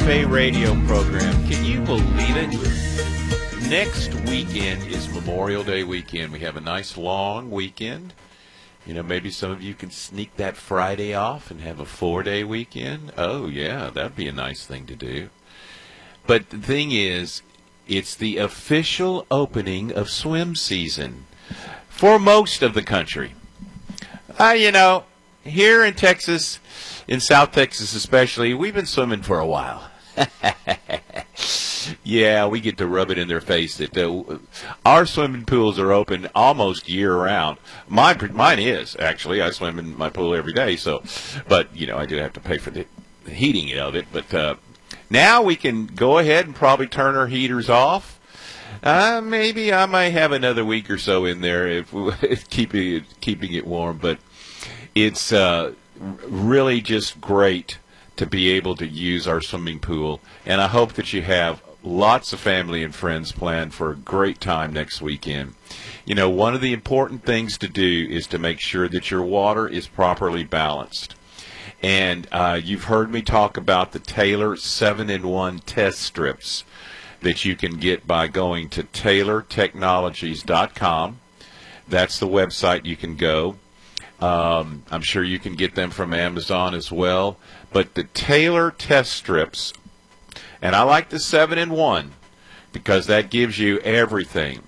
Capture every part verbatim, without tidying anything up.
A radio program. Can you believe it? Next weekend is Memorial Day weekend. We have a nice long weekend. You know, maybe some of you can sneak that Friday off and have a four-day weekend. Oh, yeah, that'd be a nice thing to do. But the thing is, it's the official opening of swim season for most of the country. Uh, you know, here in Texas, in South Texas especially, we've been swimming for a while. Yeah, we get to rub it in their face that uh, our swimming pools are open almost year-round. Mine, mine is, actually. I swim in my pool every day, so, but, you know, I do have to pay for the heating of it. But uh, now we can go ahead and probably turn our heaters off. Uh, maybe I might have another week or so in there if, if keeping it, keeping it warm. But it's uh, really just great to be able to use our swimming pool. And I hope that you have lots of family and friends planned for a great time next weekend. You know, one of the important things to do is to make sure that your water is properly balanced. And uh, you've heard me talk about the Taylor seven in one test strips that you can get by going to Taylor Technologies dot com. That's the website you can go. Um, I'm sure you can get them from Amazon as well. But the Taylor test strips, and I like the seven in one because that gives you everything.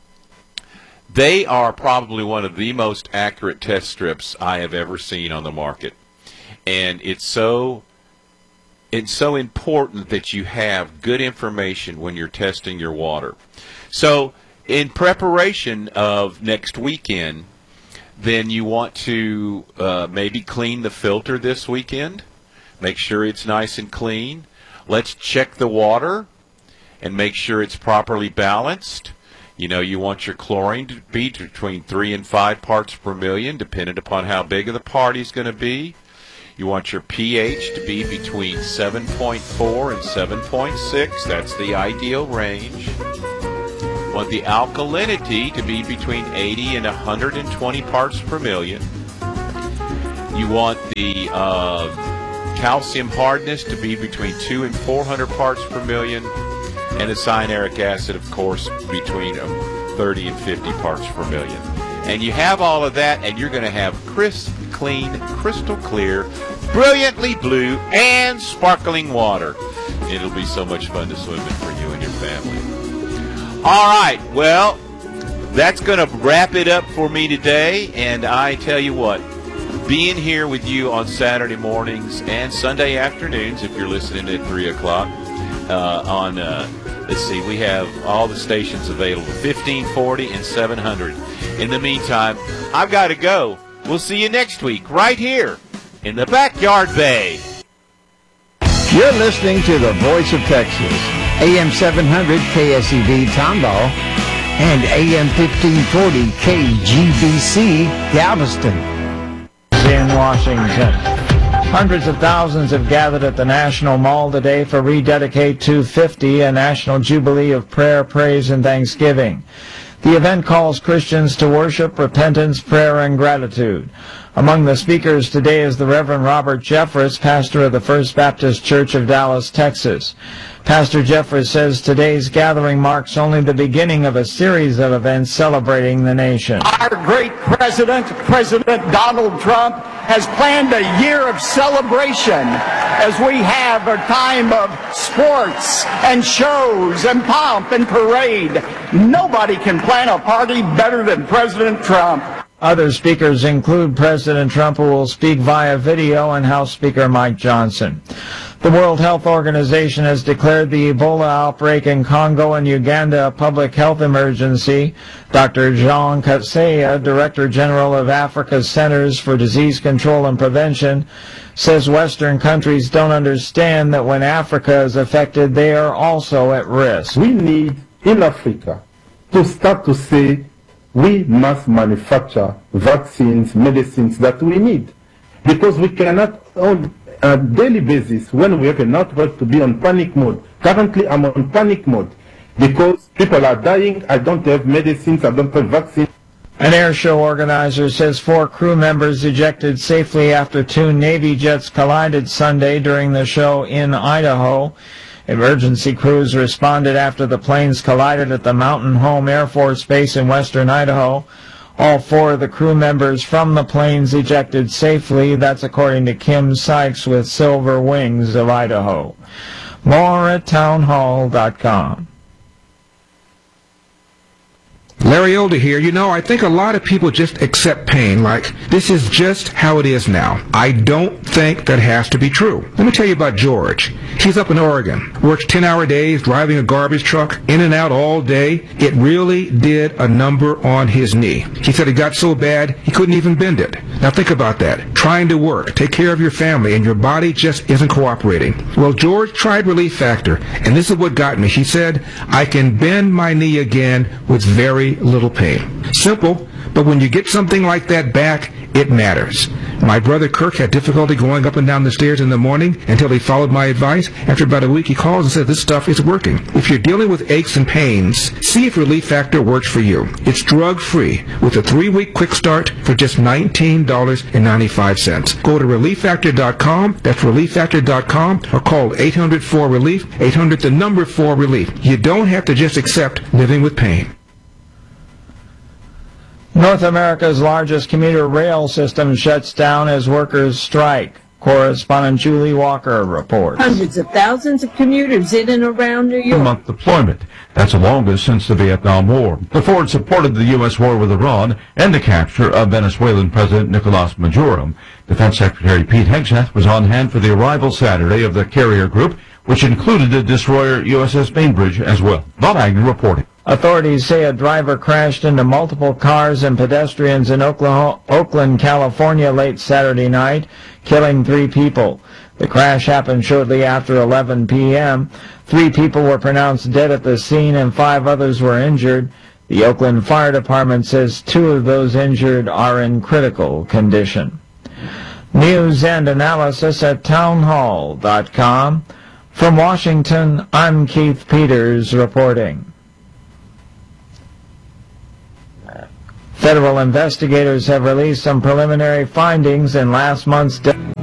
They are probably one of the most accurate test strips I have ever seen on the market. And it's so it's so important that you have good information when you're testing your water. So in preparation of next weekend, then you want to uh, maybe clean the filter this weekend. Make sure it's nice and clean. Let's check the water and make sure it's properly balanced. You know, you want your chlorine to be between three and five parts per million, depending upon how big of the party is going to be. You want your pH to be between seven point four and seven point six. That's the ideal range. You want the alkalinity to be between eighty and one hundred twenty parts per million. You want the uh, calcium hardness to be between two and four hundred parts per million, and the cyanuric acid, of course, between thirty and fifty parts per million. And you have all of that, and you're going to have crisp, clean, crystal clear, brilliantly blue, and sparkling water. It'll be so much fun to swim in for you and your family. All right, well, that's going to wrap it up for me today, and I tell you what, being here with you on Saturday mornings and Sunday afternoons, if you're listening at three o'clock, uh, on, uh, let's see, we have all the stations available, fifteen forty and seven hundred. In the meantime, I've got to go. We'll see you next week right here in the Backyard Bay. You're listening to the Voice of Texas, A M seven hundred K S E V Tomball and A M fifteen forty K G B C Galveston. In Washington, hundreds of thousands have gathered at the National Mall today for Rededicate two fifty, a national jubilee of prayer, praise, and thanksgiving. The event calls Christians to worship, repentance, prayer, and gratitude. Among the speakers today is the Reverend Robert Jeffress, pastor of the First Baptist Church of Dallas, Texas. Pastor Jeffress says today's gathering marks only the beginning of a series of events celebrating the nation. Our great president, President Donald Trump, has planned a year of celebration as we have a time of sports and shows and pomp and parade. Nobody can plan a party better than President Trump. Other speakers include President Trump, who will speak via video, and House Speaker Mike Johnson. The World Health Organization has declared the Ebola outbreak in Congo and Uganda a public health emergency. Doctor Jean Kaseya, Director General of Africa's Centers for Disease Control and Prevention, says Western countries don't understand that when Africa is affected, they are also at risk. We need, in Africa, to start to say we must manufacture vaccines, medicines that we need. Because we cannot, on a daily basis, when we have an outbreak, to be on panic mode. Currently, I'm on panic mode because people are dying, I don't have medicines, I don't have vaccines. An air show organizer says four crew members ejected safely after two Navy jets collided Sunday during the show in Idaho. Emergency crews responded after the planes collided at the Mountain Home Air Force Base in western Idaho. All four of the crew members from the planes ejected safely. That's according to Kim Sykes with Silver Wings of Idaho. More at townhall dot com. Larry Older here. You know, I think a lot of people just accept pain like, this is just how it is now. I don't think that has to be true. Let me tell you about George. He's up in Oregon, works ten-hour days, driving a garbage truck, in and out all day. It really did a number on his knee. He said it got so bad, he couldn't even bend it. Now think about that. Trying to work, take care of your family, and your body just isn't cooperating. Well, George tried Relief Factor, and this is what got me. He said, I can bend my knee again with very little pain. Simple, but when you get something like that back, it matters. My brother Kirk had difficulty going up and down the stairs in the morning until he followed my advice. After about a week, he calls and says, this stuff is working. If you're dealing with aches and pains, see if Relief Factor works for you. It's drug-free with a three-week quick start for just nineteen ninety-five. Go to relief factor dot com, that's relief factor dot com, or call eight hundred four relief, eight hundred the number four relief. You don't have to just accept living with pain. North America's largest commuter rail system shuts down as workers strike. Correspondent Julie Walker reports. Hundreds of thousands of commuters in and around New York. Month deployment. That's the longest since the Vietnam War. The Ford supported the U S war with Iran and the capture of Venezuelan President Nicolas Maduro. Defense Secretary Pete Hegseth was on hand for the arrival Saturday of the carrier group, which included the destroyer U S S Bainbridge as well. Bob Agnew reporting. Authorities say a driver crashed into multiple cars and pedestrians in Oklahoma, Oakland, California late Saturday night, killing three people. The crash happened shortly after eleven p m Three people were pronounced dead at the scene and five others were injured. The Oakland Fire Department says two of those injured are in critical condition. News and analysis at townhall dot com. From Washington, I'm Keith Peters reporting. Federal investigators have released some preliminary findings in last month's...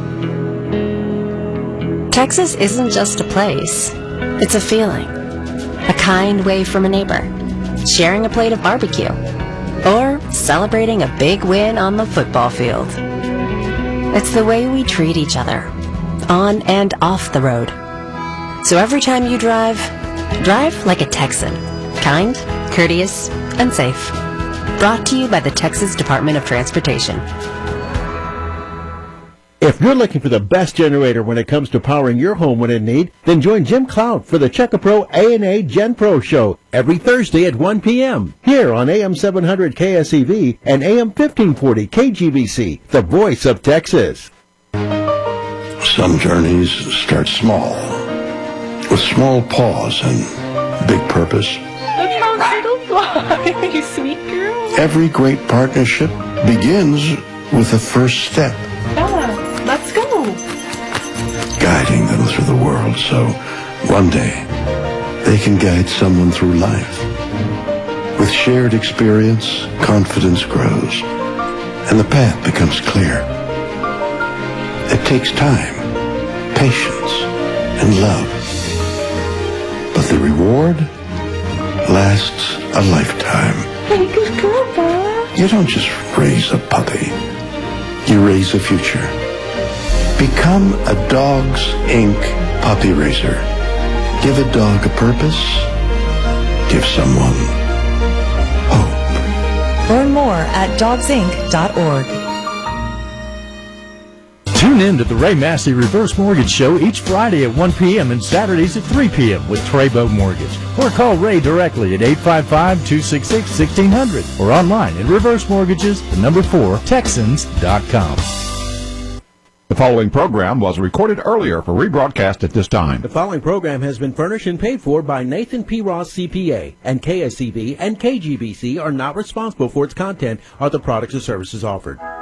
Texas isn't just a place. It's a feeling. A kind wave from a neighbor. Sharing a plate of barbecue. Or celebrating a big win on the football field. It's the way we treat each other. On and off the road. So every time you drive, drive like a Texan. Kind, courteous, and safe. Brought to you by the Texas Department of Transportation. If you're looking for the best generator when it comes to powering your home when in need, then join Jim Cloud for the Checkapro A and A Gen Pro Show every Thursday at one p m here on A M seven hundred K S E V and A M fifteen forty K G B C, the voice of Texas. Some journeys start small, with small pause and big purpose. Look how little fly, you sweet girl. Every great partnership begins with a first step. Bella, let's go. Guiding them through the world so one day they can guide someone through life. With shared experience, confidence grows, and the path becomes clear. It takes time, patience, and love. But the reward lasts a lifetime. Hey, good girl, Bella. You don't just raise a puppy. You raise a future. Become a Dogs Incorporated puppy raiser. Give a dog a purpose. Give someone hope. Learn more at dogs inc dot org. Tune in to the Ray Massey Reverse Mortgage Show each Friday at one p m and Saturdays at three p m with Trabo Mortgage. Or call Ray directly at eight five five, two six six, one six zero zero or online at reverse mortgages, the number four, texans dot com. The following program was recorded earlier for rebroadcast at this time. The following program has been furnished and paid for by Nathan P. Ross, C P A, and K S E V and K G B C are not responsible for its content or the products or services offered.